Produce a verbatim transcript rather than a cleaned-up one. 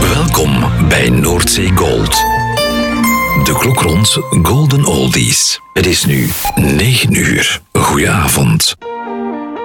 Welkom bij Noordzee Gold. De klok rond Golden Oldies. Het is nu negen uur. Goedenavond.